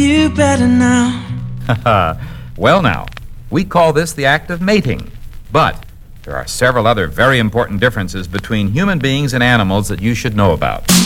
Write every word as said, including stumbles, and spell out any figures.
You better now. Well now, we call this the act of mating. But there are several other very important differences between human beings and animals that you should know about.